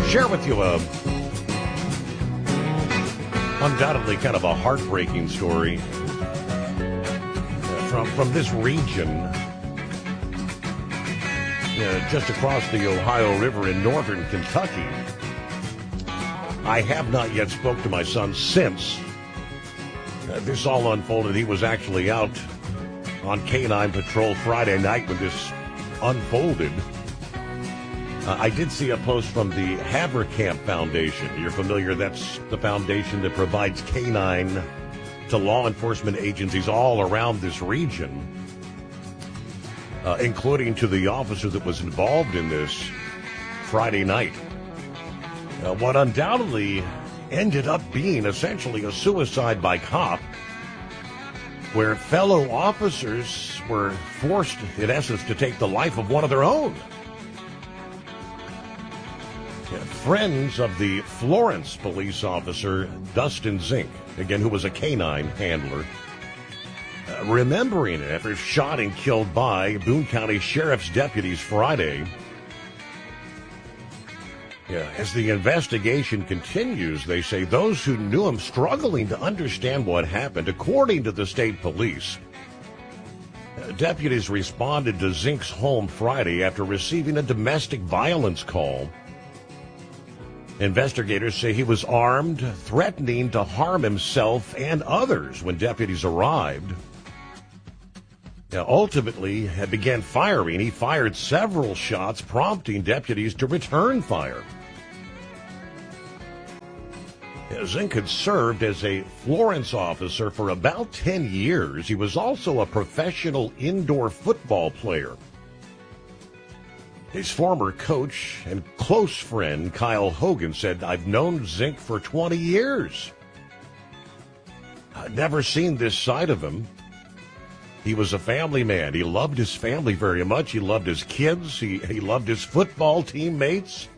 Share with you undoubtedly kind of a heartbreaking story from this region, just across the Ohio River in northern Kentucky. I have not yet spoke to my son since this all unfolded. He was actually out on K-9 patrol Friday night when this unfolded. I did see a post from the Haverkamp Foundation. You're familiar, that's the foundation that provides K-9 to law enforcement agencies all around this region, including to the officer that was involved in this Friday night. What undoubtedly ended up being essentially a suicide by cop, where fellow officers were forced, in essence, to take the life of one of their own. Friends of the Florence police officer, Dustin Zink, again, who was a K-9 handler, remembering it after shot and killed by Boone County Sheriff's deputies Friday. As the investigation continues, they say those who knew him struggling to understand what happened. According to the state police, deputies responded to Zink's home Friday after receiving a domestic violence call. Investigators say he was armed, threatening to harm himself and others when deputies arrived. Ultimately, he began firing. He fired several shots, prompting deputies to return fire. Zink had served as a Florence officer for about 10 years. He was also a professional indoor football player. His former coach and close friend, Kyle Hogan, said, "I've known Zink for 20 years. I'd never seen this side of him. He was a family man. He loved his family very much. He loved his kids. He loved his football teammates.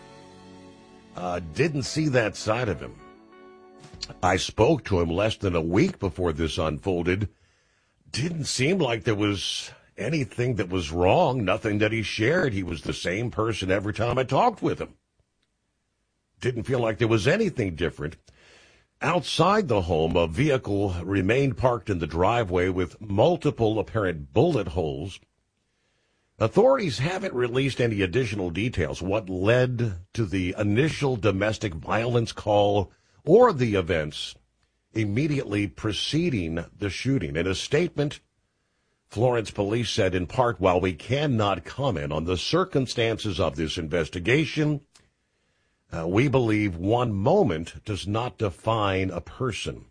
Didn't see that side of him. I spoke to him less than a week before this unfolded. Didn't seem like there was anything that was wrong, nothing that he shared. He was the same person every time I talked with him. Didn't feel like there was anything different." Outside the home, a vehicle remained parked in the driveway with multiple apparent bullet holes. Authorities haven't released any additional details, what led to the initial domestic violence call or the events immediately preceding the shooting. In a statement, Florence police said, in part, "While we cannot comment on the circumstances of this investigation, we believe one moment does not define a person."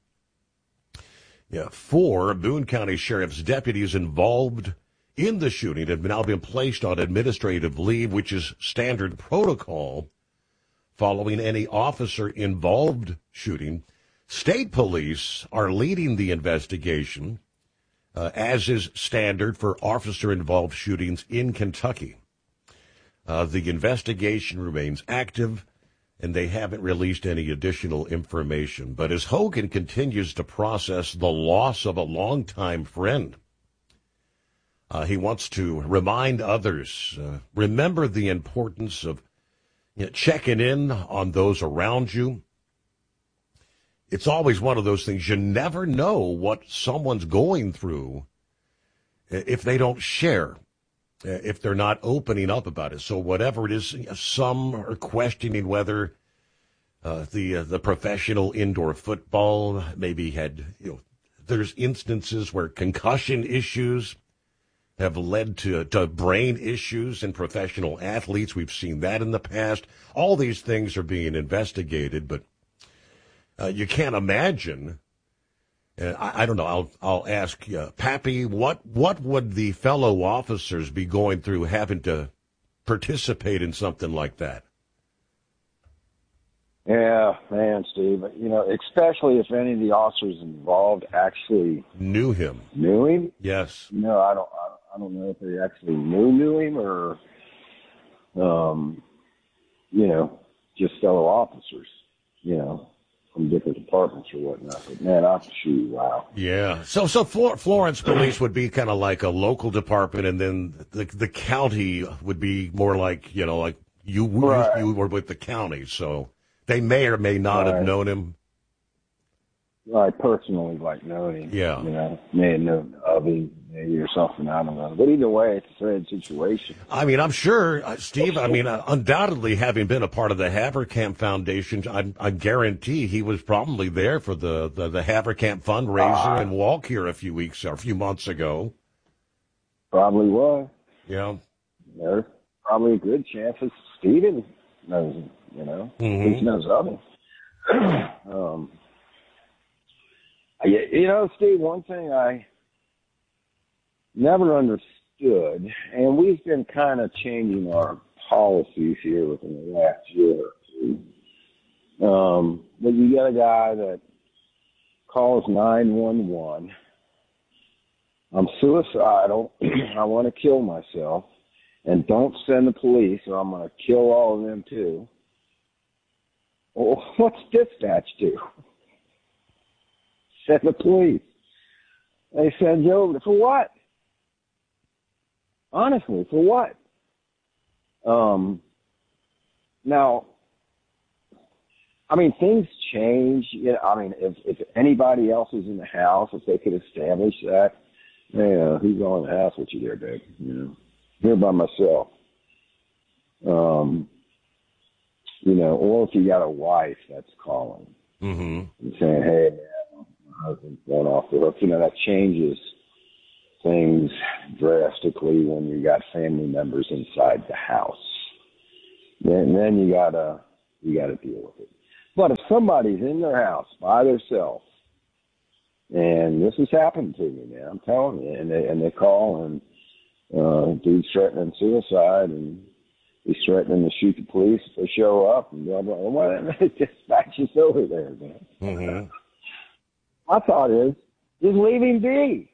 4 Boone County Sheriff's deputies involved in the shooting have now been placed on administrative leave, which is standard protocol following any officer-involved shooting. State police are leading the investigation, as is standard for officer-involved shootings in Kentucky. The investigation remains active, and they haven't released any additional information. But as Hogan continues to process the loss of a longtime friend, he wants to remind others, remember the importance of checking in on those around you. It's always one of those things. You never know what someone's going through if they don't share, if they're not opening up about it. So whatever it is, some are questioning whether the professional indoor football maybe had, there's instances where concussion issues have led to brain issues in professional athletes. We've seen that in the past. All these things are being investigated, but you can't imagine. I don't know. I'll ask Pappy, what would the fellow officers be going through having to participate in something like that? Yeah, man, Steve. Especially if any of the officers involved actually knew him. Yes. No, I don't know if they actually knew him or, just fellow officers, from different departments or whatnot. But man, wow. Yeah. So Florence Police would be kind of like a local department, and then the county would be more like, like You were with the county, so they may or may not have known him. I personally known him. Yeah. You know, may have known of him maybe or something. I don't know. But either way, it's a sad situation. I mean, I'm sure, Steve, undoubtedly having been a part of the Haverkamp Foundation, I guarantee he was probably there for the Haverkamp fundraiser and walk here a few months ago. Probably was. Yeah. There's probably a good chance that Steven knows him, you know. Mm-hmm. He knows of him. You know, Steve, one thing I never understood, and we've been kind of changing our policies here within the last year or two. But you get a guy that calls 911. I'm suicidal. I want to kill myself. And don't send the police or I'm going to kill all of them too. Well, what's dispatch do? Send the police. They send you over. For what? Honestly, for what? Now, I mean, things change. You know, I mean, if anybody else is in the house, if they could establish that, hey, who's on the house with you there, babe? You know, here by myself. You know, or if you got a wife that's calling and saying, hey, man, my husband's going off the hook, you know, that changes things drastically when you got family members inside the house. Then you gotta deal with it. But if somebody's in their house by themselves, and this has happened to me, man, I'm telling you, and they call and dude's threatening suicide and he's threatening to shoot the police if they show up and blah blah. Well, dispatch us over there, man. Mm-hmm. My thought is just leave him be.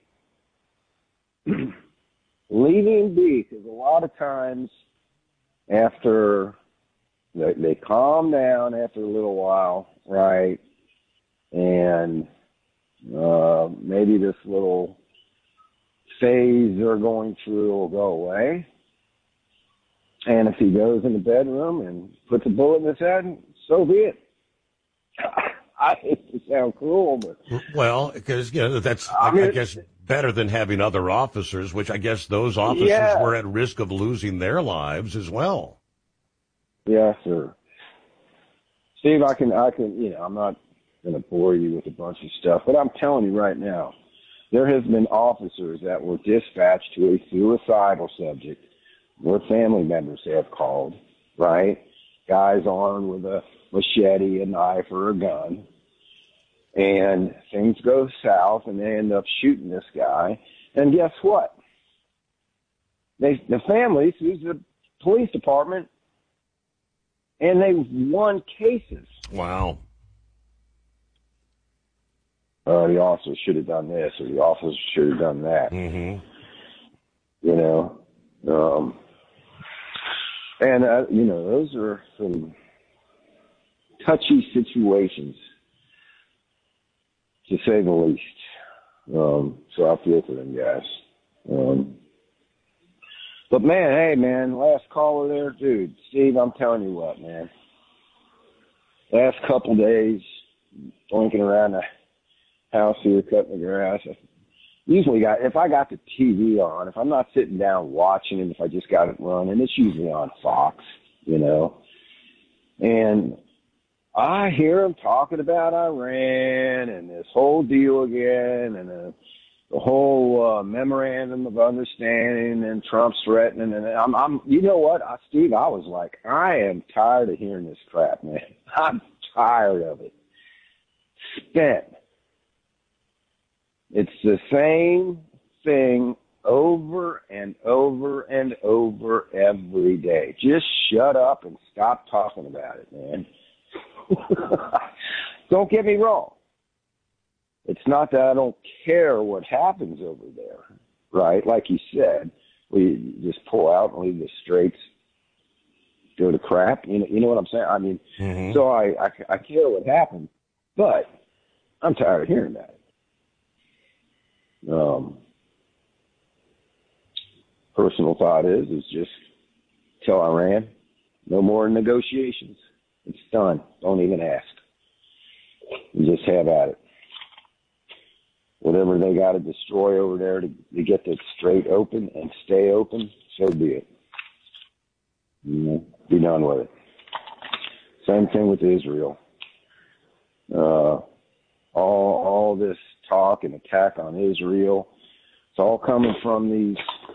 Leave him be, because a lot of times after they calm down after a little while, right, and maybe this little phase they're going through will go away. And if he goes in the bedroom and puts a bullet in his head, so be it. I hate to sound cruel, but because that's I guess better than having other officers, which I guess those officers were at risk of losing their lives as well. Yes, sir. Steve, I can. You know, I'm not going to bore you with a bunch of stuff, but I'm telling you right now, there has been officers that were dispatched to a suicidal subject where family members have called, right? Guys armed with a machete, a knife, or a gun. And things go south, and they end up shooting this guy. And guess what? The family sues the police department, and they won cases. Wow. The officer should have done this, or the officer should have done that. Mm-hmm. You know? You know, those are some touchy situations, to say the least. So I feel for them guys. But man, hey man, last caller there, dude, Steve, I'm telling you what, man. Last couple days, blinking around the house here, cutting the grass. Usually if I got the TV on, if I'm not sitting down watching it, if I just got it running, it's usually on Fox, you know. And I hear them talking about Iran and this whole deal again and the whole memorandum of understanding and Trump's threatening. And I'm you know what, Steve, I was like, I am tired of hearing this crap, man. I'm tired of it. Spent. It's the same thing over and over and over every day. Just shut up and stop talking about it, man. Don't get me wrong. It's not that I don't care what happens over there, right? Like you said, we just pull out and leave the straights go to crap. You know what I'm saying? I mean, So I care what happens, but I'm tired of hearing that. Personal thought is just tell Iran, No more negotiations. It's done. Don't even ask. You just have at it. Whatever they got to destroy over there to get the strait open and stay open, so be it. Be done with it. Same thing with Israel. All this talk and attack on Israel, it's all coming from these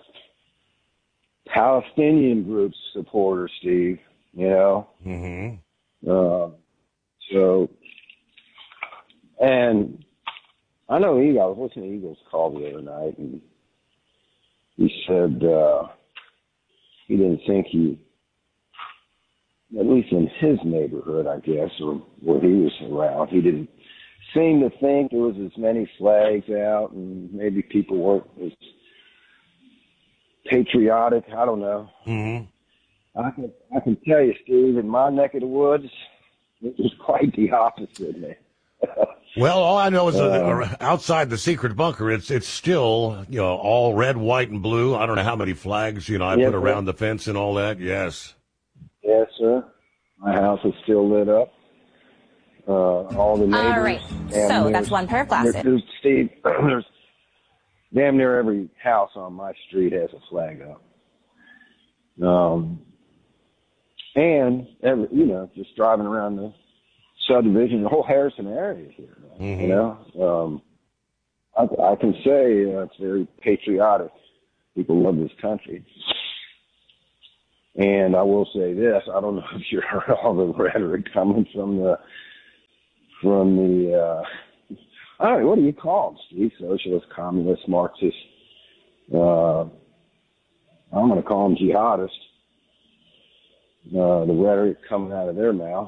Palestinian groups supporters, Steve. You know. Mm-hmm. So, and I know I was listening to Eagles call the other night, and he said he didn't think at least in his neighborhood, I guess, or where he was around, he didn't seem to think there was as many flags out, and maybe people weren't as patriotic. I don't know. Mm-hmm. I can tell you, Steve, in my neck of the woods, it was quite the opposite, man. Well, all I know is outside the secret bunker, it's still, all red, white, and blue. I don't know how many flags, I put around the fence and all that. Yes. Yes, sir. My house is still lit up. All the neighbors. All right. So that's one pair of glasses. Steve, there's damn near every house on my street has a flag up. And just driving around the subdivision, the whole Harrison area here. Mm-hmm. I can say it's very patriotic. People love this country. And I will say this: I don't know if you heard all the rhetoric coming from the I don't know, what do you call them, Steve? Socialist, communist, Marxist. I'm going to call them jihadists. The rhetoric coming out of their mouths.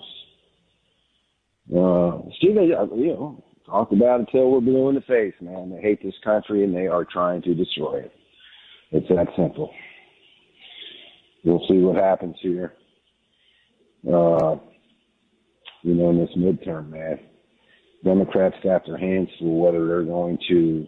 Steve, talk about it till we're blue in the face, man. They hate this country and they are trying to destroy it. It's that simple. We'll see what happens here. In this midterm, man. Democrats got their hands full whether they're going to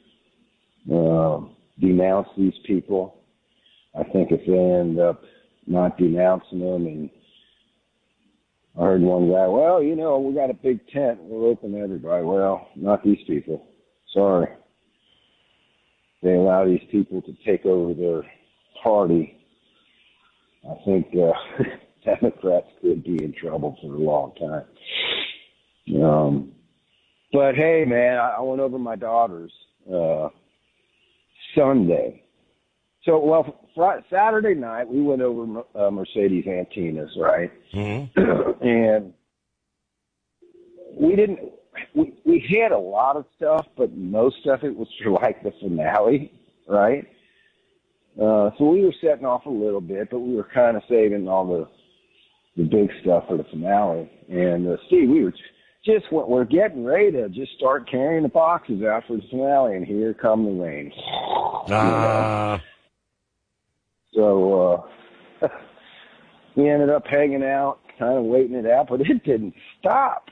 denounce these people. I think if they end up not denouncing them, and I heard one guy, well, we got a big tent, we're open to everybody. Well, not these people. Sorry. They allow these people to take over their party. I think Democrats could be in trouble for a long time. But hey, man, I went over my daughter's Sunday. So, Saturday night we went over Mercedes Antinas, right? Mm-hmm. And we had a lot of stuff, but most of it was for like the finale, right? So we were setting off a little bit, but we were kind of saving all the big stuff for the finale. And Steve, we're getting ready to just start carrying the boxes out for the finale, and here come the rain. So we ended up hanging out, kind of waiting it out, but it didn't stop.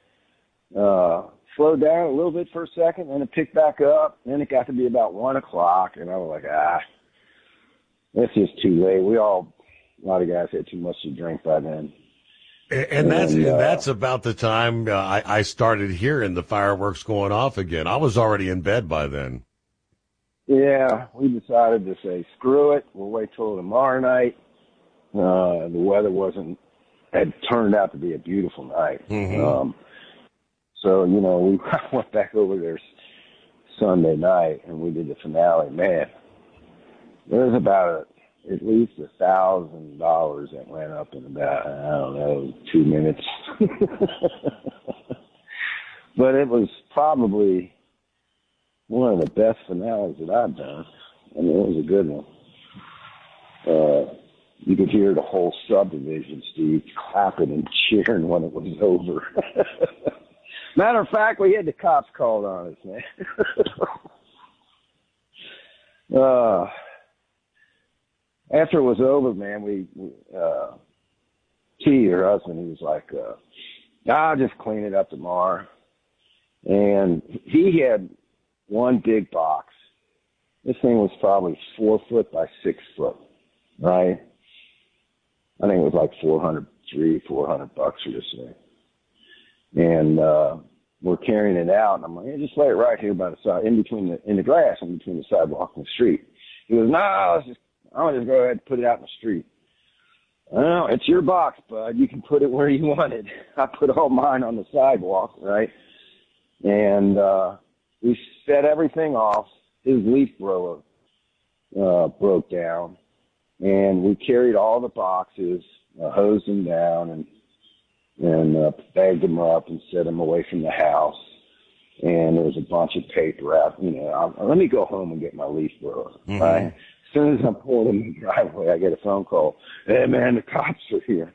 Slowed down a little bit for a second, then it picked back up. Then it got to be about 1 o'clock, and I was like, it's just too late. A lot of guys had too much to drink by then. And that's about the time I started hearing the fireworks going off again. I was already in bed by then. Yeah, we decided to say, screw it. We'll wait till tomorrow night. The weather had turned out to be a beautiful night. Mm-hmm. So, we went back over there Sunday night and we did the finale. Man, there was about at least $1,000 that went up in about, 2 minutes. But it was probably one of the best finales that I've done. I mean, it was a good one. You could hear the whole subdivision, Steve, clapping and cheering when it was over. Matter of fact, we had the cops called on us, man. After it was over, man, T, her husband, he was like, I'll just clean it up tomorrow. And he had one big box. This thing was probably 4 foot by 6 foot, right? I think it was like $400 for this thing. And we're carrying it out, and I'm like, hey, just lay it right here by the side, in the grass, in between the sidewalk and the street. He goes, no, I'm gonna just go ahead and put it out in the street. No, it's your box, bud. You can put it where you want it. I put all mine on the sidewalk, right? And we set everything off. His leaf blower broke down, and we carried all the boxes, hosed them down, and bagged them up and set them away from the house. And there was a bunch of paper out. Let me go home and get my leaf blower, right? As soon as I'm pulling in the driveway, I get a phone call. Hey, man, the cops are here.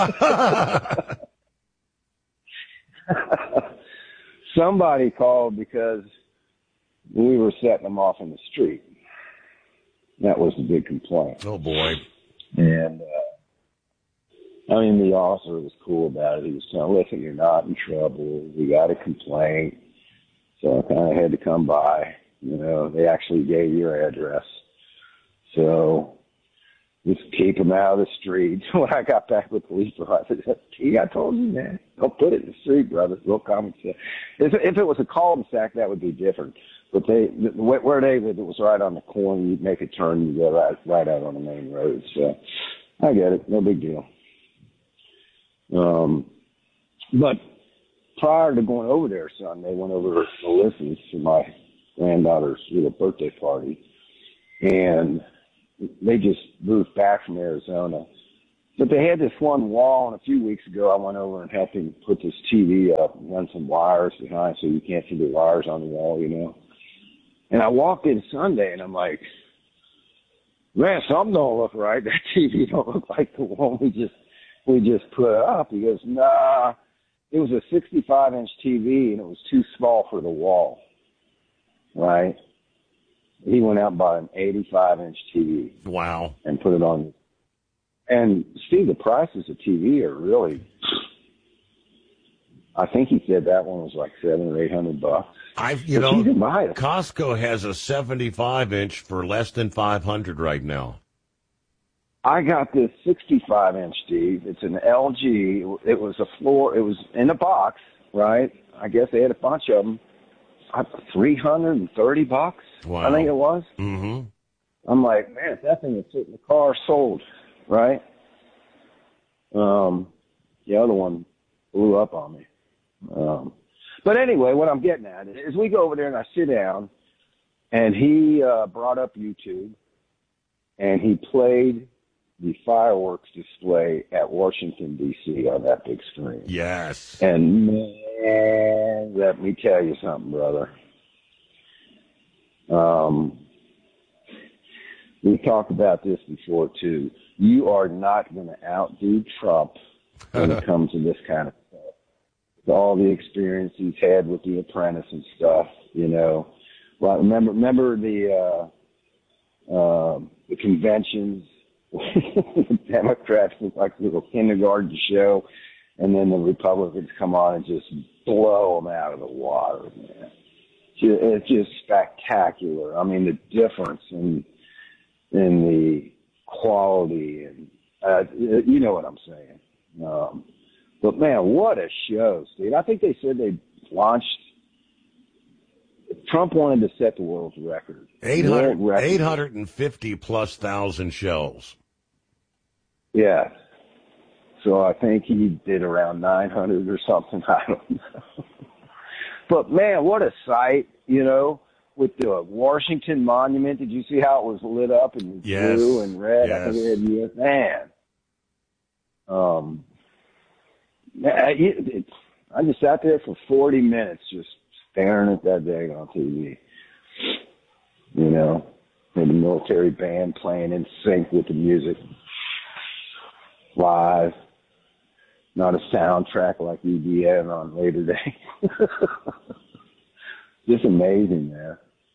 Somebody called because we were setting them off in the street. That was the big complaint. Oh, boy. And, the officer was cool about it. He was saying, listen, you're not in trouble. We got a complaint. So I kind of had to come by. They actually gave your address. So just keep them out of the street. When I got back with the police, I said, gee, I told you, man, don't put it in the street, brother. Real common sense. If it was a cul-de-sac, that would be different. But where they lived, it was right on the corner. You'd make a turn, you go right out on the main road. So I get it. No big deal. But prior to going over there Sunday, went over to Melissa's for my granddaughter's little birthday party. And they just moved back from Arizona. But they had this one wall, and a few weeks ago I went over and helped him put this TV up and run some wires behind so you can't see the wires on the wall, And I walked in Sunday, and I'm like, man, something don't look right. That TV don't look like the one we just put up. He goes, nah, it was a 65-inch TV, and it was too small for the wall, right? He went out and bought an 85-inch TV. Wow. And put it on. And, Steve, the prices of TV are really, I think he said that one was like $700 or $800. Costco has a 75-inch for less than $500 right now. I got this 65-inch, Steve. It's an LG. It was in a box, right? I guess they had a bunch of them. $330. Wow. I think it was. Mm-hmm. I'm like, man, if that thing had sit in the car, sold, right? The other one blew up on me. But anyway, what I'm getting at is we go over there and I sit down, and he brought up YouTube, and he played the fireworks display at Washington, D.C. on that big screen. Yes. And, man, let me tell you something, brother. We talked about this before, too. You are not going to outdo Trump when it comes to this kind of stuff. With all the experience he's had with The Apprentice and stuff, Well, remember the conventions? The Democrats look like a little kindergarten show, and then the Republicans come on and just blow them out of the water, man. It's just spectacular. The difference in the quality, and you know what I'm saying. But man, what a show, Steve! I think they said they launched. Trump wanted to set the world's record. 850,000+ shells. Yeah. So I think he did around 900 or something. I don't know. But, man, what a sight, with the Washington Monument. Did you see how it was lit up in blue and red? Yes. I think it had U.S. Man. I just sat there for 40 minutes just staring at that thing on TV. Had the military band playing in sync with the music. Live. Not a soundtrack like you'd have on Labor Day. Just amazing, man.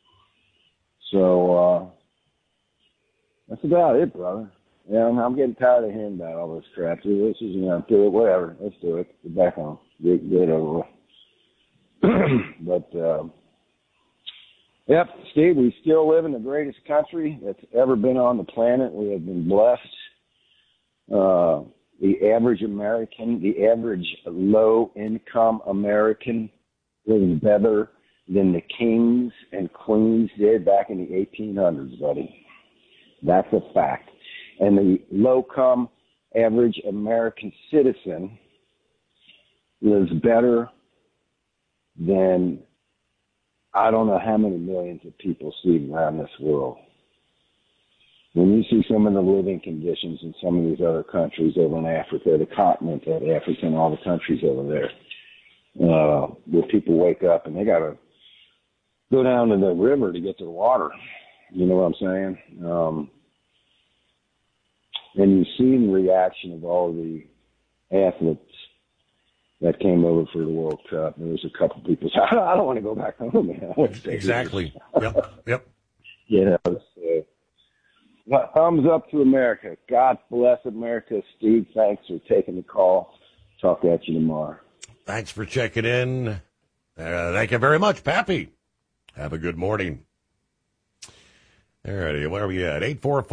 So, that's about it, brother. Yeah, I'm getting tired of hearing about all this crap. This is, do it, whatever. Let's do it. Get back on. Get it over with. But, yep, Steve, we still live in the greatest country that's ever been on the planet. We have been blessed The average American, the average low-income American lives better than the kings and queens did back in the 1800s, buddy. That's a fact. And the low-income average American citizen lives better than I don't know how many millions of people see around this world. When you see some of the living conditions in some of these other countries over in Africa, the continent of Africa and all the countries over there, where people wake up and they got to go down to the river to get to the water. You know what I'm saying? And you see the reaction of all the athletes that came over for the World Cup. There was a couple people saying, I don't want to go back home, man. Exactly. Yep. You know, so, thumbs up to America. God bless America. Steve, thanks for taking the call. Talk at you tomorrow. Thanks for checking in. Thank you very much, Pappy. Have a good morning. All righty, where are we at?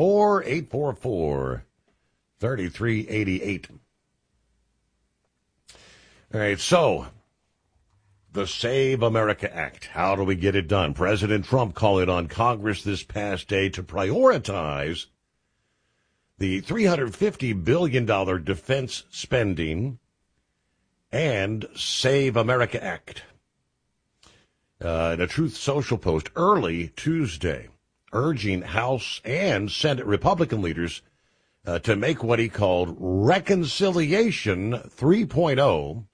844-844-3388. All right, so the Save America Act. How do we get it done? President Trump calling on Congress this past day to prioritize the $350 billion defense spending and Save America Act. In a Truth Social post early Tuesday, urging House and Senate Republican leaders to make what he called Reconciliation 3.0